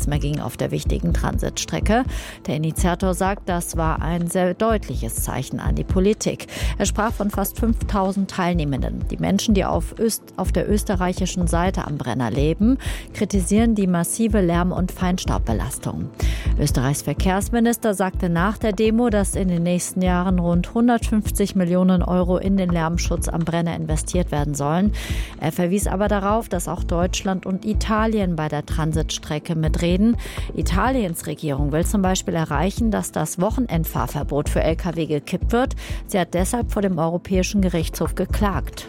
nichts mehr ging auf der wichtigen Transitstrecke. Der Initiator sagt, das war ein sehr deutliches Zeichen an die Politik. Er sprach von fast 5000 Teilnehmenden. Die Menschen, die auf der österreichischen Seite am Brenner leben, kritisieren die massive Lärm- und Feinstaubbelastung. Österreichs Verkehrsminister sagte nach der Demo, dass in den nächsten Jahren rund 150 Millionen Euro in den Lärmschutz am Brenner investiert werden sollen. Er verwies aber darauf, dass auch Deutschland und Italien bei der Transitstrecke mitreden. Italiens Regierung will zum Beispiel erreichen, dass das Wochenendfahrverbot für Lkw gekippt wird. Sie hat deshalb vor dem Europäischen Gerichtshof geklagt.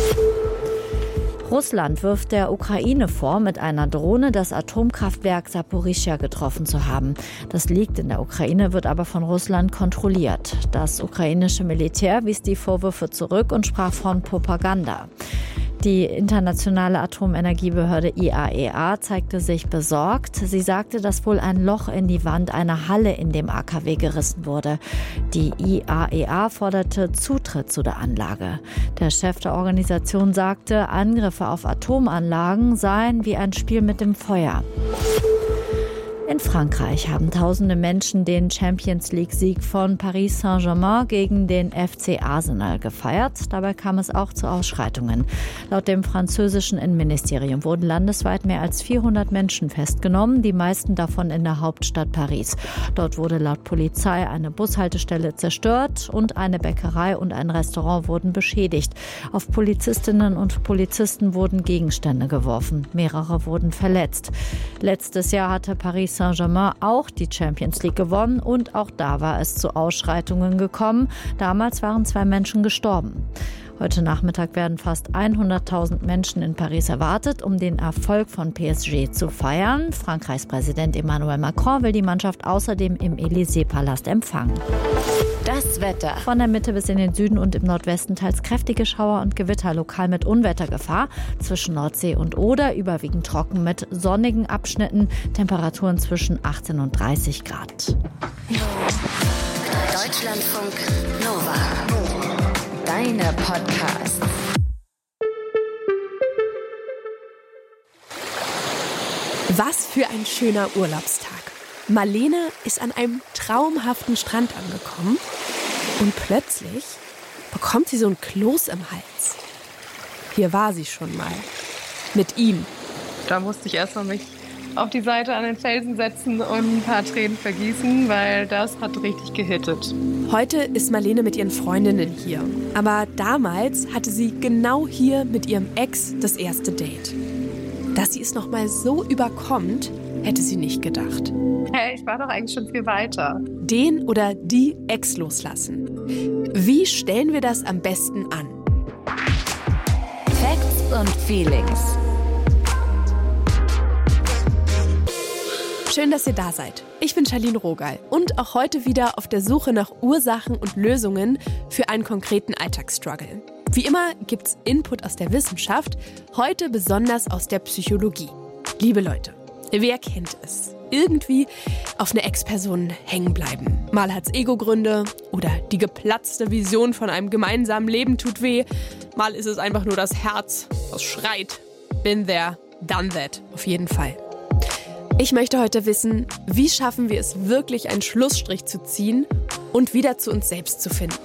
Russland wirft der Ukraine vor, mit einer Drohne das Atomkraftwerk Saporischschja getroffen zu haben. Das liegt in der Ukraine, wird aber von Russland kontrolliert. Das ukrainische Militär wies die Vorwürfe zurück und sprach von Propaganda. Die internationale Atomenergiebehörde IAEA zeigte sich besorgt. Sie sagte, dass wohl ein Loch in die Wand einer Halle in dem AKW gerissen wurde. Die IAEA forderte Zutritt zu der Anlage. Der Chef der Organisation sagte, Angriffe auf Atomanlagen seien wie ein Spiel mit dem Feuer. In Frankreich haben tausende Menschen den Champions-League-Sieg von Paris Saint-Germain gegen den FC Arsenal gefeiert. Dabei kam es auch zu Ausschreitungen. Laut dem französischen Innenministerium wurden landesweit mehr als 400 Menschen festgenommen, die meisten davon in der Hauptstadt Paris. Dort wurde laut Polizei eine Bushaltestelle zerstört und eine Bäckerei und ein Restaurant wurden beschädigt. Auf Polizistinnen und Polizisten wurden Gegenstände geworfen. Mehrere wurden verletzt. Letztes Jahr hatte Paris Saint-Germain auch die Champions League gewonnen und auch da war es zu Ausschreitungen gekommen. Damals waren 2 Menschen gestorben. Heute Nachmittag werden fast 100.000 Menschen in Paris erwartet, um den Erfolg von PSG zu feiern. Frankreichs Präsident Emmanuel Macron will die Mannschaft außerdem im Élysée-Palast empfangen. Das Wetter. Von der Mitte bis in den Süden und im Nordwesten teils kräftige Schauer und Gewitter, lokal mit Unwettergefahr. Zwischen Nordsee und Oder überwiegend trocken mit sonnigen Abschnitten. Temperaturen zwischen 18 und 30 Grad. Deutschlandfunk Nova. Deine Podcasts. Was für ein schöner Urlaubstag. Marlene ist an einem traumhaften Strand angekommen und plötzlich bekommt sie so ein Kloß im Hals. Hier war sie schon mal. Mit ihm. Da musste ich erstmal mich auf die Seite an den Felsen setzen und ein paar Tränen vergießen, weil das hat richtig gehittet. Heute ist Marlene mit ihren Freundinnen hier. Aber damals hatte sie genau hier mit ihrem Ex das erste Date. Dass sie es noch mal so überkommt, hätte sie nicht gedacht. Hey, ich war doch eigentlich schon viel weiter. Den oder die Ex loslassen. Wie stellen wir das am besten an? Facts und Feelings. Schön, dass ihr da seid. Ich bin Charlene Rogal und auch heute wieder auf der Suche nach Ursachen und Lösungen für einen konkreten Alltagsstruggle. Wie immer gibt's Input aus der Wissenschaft, heute besonders aus der Psychologie. Liebe Leute, wer kennt es? Irgendwie auf eine Ex-Person hängen bleiben. Mal hat's Ego-Gründe oder die geplatzte Vision von einem gemeinsamen Leben tut weh. Mal ist es einfach nur das Herz, das schreit. Been there, done that, auf jeden Fall. Ich möchte heute wissen, wie schaffen wir es wirklich, einen Schlussstrich zu ziehen und wieder zu uns selbst zu finden.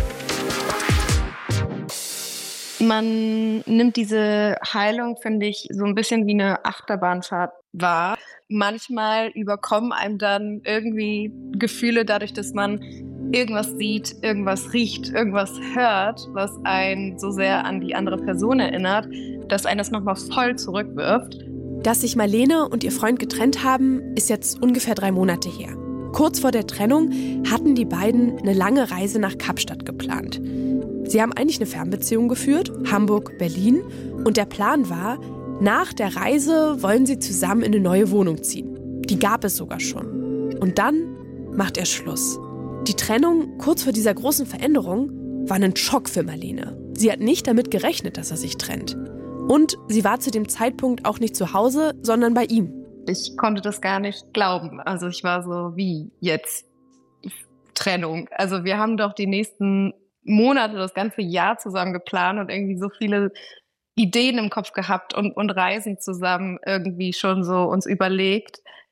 Man nimmt diese Heilung, finde ich, so ein bisschen wie eine Achterbahnfahrt wahr. Manchmal überkommen einem dann irgendwie Gefühle dadurch, dass man irgendwas sieht, irgendwas riecht, irgendwas hört, was einen so sehr an die andere Person erinnert, dass einen das nochmal voll zurückwirft. Dass sich Marlene und ihr Freund getrennt haben, ist jetzt ungefähr 3 Monate her. Kurz vor der Trennung hatten die beiden eine lange Reise nach Kapstadt geplant. Sie haben eigentlich eine Fernbeziehung geführt, Hamburg, Berlin. Und der Plan war, nach der Reise wollen sie zusammen in eine neue Wohnung ziehen. Die gab es sogar schon. Und dann macht er Schluss. Die Trennung kurz vor dieser großen Veränderung war ein Schock für Marlene. Sie hat nicht damit gerechnet, dass er sich trennt. Und sie war zu dem Zeitpunkt auch nicht zu Hause, sondern bei ihm. Ich konnte das gar nicht glauben. Also ich war so, wie jetzt Trennung? Also wir haben doch die nächsten Monate, das ganze Jahr zusammen geplant und irgendwie so viele Ideen im Kopf gehabt und Reisen zusammen irgendwie schon so uns überlegt.